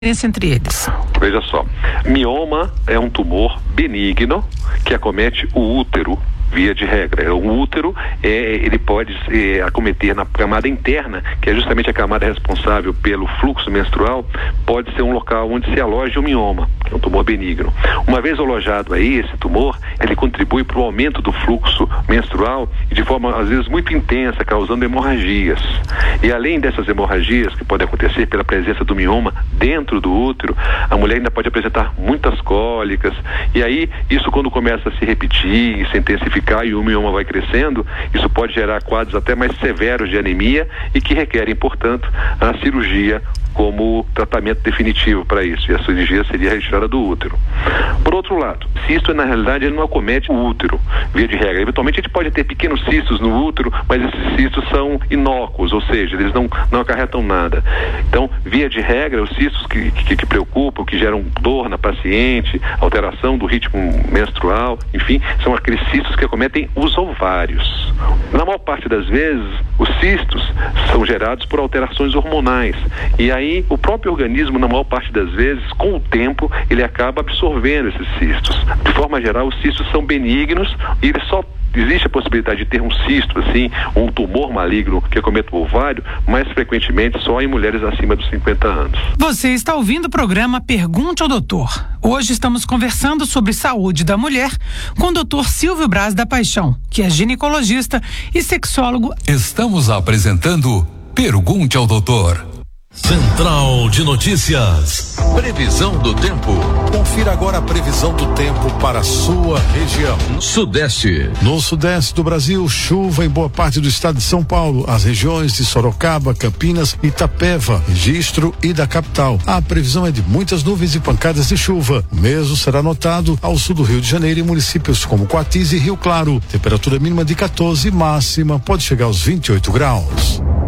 entre eles. Veja só, mioma é um tumor benigno que acomete o útero, via de regra. O útero, ele pode acometer na camada interna, que é justamente a camada responsável pelo fluxo menstrual, pode ser um local onde se aloja o mioma, que é um tumor benigno. Uma vez alojado aí, esse tumor, ele contribui para o aumento do fluxo menstrual e de forma, às vezes, muito intensa, causando hemorragias. E além dessas hemorragias, que podem acontecer pela presença do mioma dentro do útero, a mulher ainda pode apresentar muitas cólicas, e aí, isso quando começa a se repetir e se intensificar e o mioma vai crescendo, isso pode gerar quadros até mais severos de anemia e que requerem, portanto, a cirurgia como tratamento definitivo para isso, e a cirurgia seria a retirada do útero. Por outro lado, cisto na realidade ele não acomete o útero, via de regra. Eventualmente a gente pode ter pequenos cistos no útero, mas esses cistos são inócuos, ou seja, eles não acarretam nada. Então, via de regra, os cistos que preocupam, que geram dor na paciente, alteração do ritmo menstrual, enfim, são aqueles cistos que acometem os ovários. Na maior parte das vezes, os cistos são gerados por alterações hormonais, e aí o próprio organismo, na maior parte das vezes, com o tempo, ele acaba absorvendo esses cistos. De forma geral, os cistos são benignos e eles só existe a possibilidade de ter um cisto, assim, um tumor maligno que acometa o ovário, mais frequentemente só em mulheres acima dos 50 anos. Você está ouvindo o programa Pergunte ao Doutor. Hoje estamos conversando sobre saúde da mulher com o Dr. Silvio Braz da Paixão, que é ginecologista e sexólogo. Estamos apresentando Pergunte ao Doutor. Central de Notícias. Previsão do tempo. Confira agora a previsão do tempo para a sua região. Sudeste. No sudeste do Brasil, chuva em boa parte do estado de São Paulo, as regiões de Sorocaba, Campinas, Itapeva, Registro e da capital. A previsão é de muitas nuvens e pancadas de chuva. O mesmo será notado ao sul do Rio de Janeiro em municípios como Coatis e Rio Claro. Temperatura mínima de 14, máxima pode chegar aos 28 graus.